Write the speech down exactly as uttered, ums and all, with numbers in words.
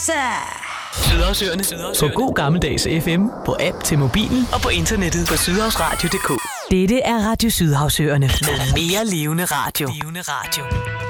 Opsa! Sydhavsøerne. På god gammeldags F M, på app til mobilen og på internettet på sydhavsradio punktum d k. Dette er Radio Sydhavsøerne. Med mere levende radio. Levende radio.